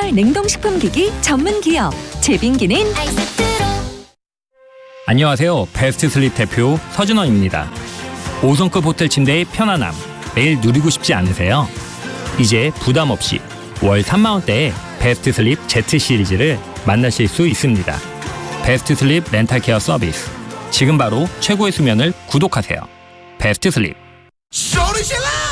한철 냉동식품기기 전문 기업 제빙기는 안녕하세요. 베스트 슬립 대표 서준원입니다. 5성급 호텔 침대의 편안함 매일 누리고 싶지 않으세요? 이제 부담 없이 월 3만 원대의 베스트 슬립 Z 시리즈를 만나실 수 있습니다. 베스트 슬립 렌탈 케어 서비스. 지금 바로 최고의 수면을 구독하세요. 베스트 슬립. 소리 질러!